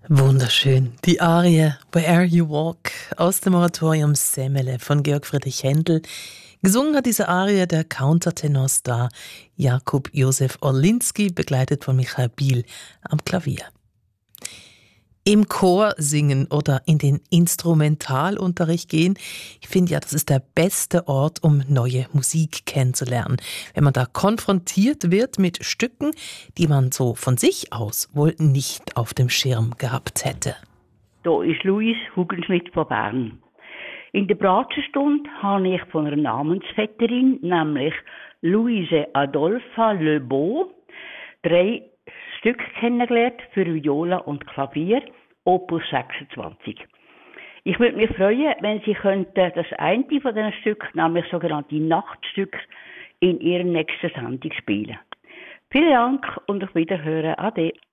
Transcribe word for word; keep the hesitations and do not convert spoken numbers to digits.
Wunderschön. Die Arie Where You Walk aus dem Oratorium Semele von Georg Friedrich Händel. Gesungen hat diese Arie der Countertenorstar Jakub Josef Orlinski, begleitet von Michael Biel am Klavier. Im Chor singen oder in den Instrumentalunterricht gehen, ich finde ja, das ist der beste Ort, um neue Musik kennenzulernen. Wenn man da konfrontiert wird mit Stücken, die man so von sich aus wohl nicht auf dem Schirm gehabt hätte. Da ist Louise Hugenschmidt von Bern. In der Bratschenstunde habe ich von einer Namensvetterin, nämlich Louise Adolpha Le Beau, drei Stücke kennengelernt für Viola und Klavier, Opus sechsundzwanzig. Ich würde mich freuen, wenn Sie könnten das eine von diesen Stücken, nämlich sogenannte Nachtstücke, in Ihrer nächsten Sendung spielen. Vielen Dank und auf Wiederhören. Ade.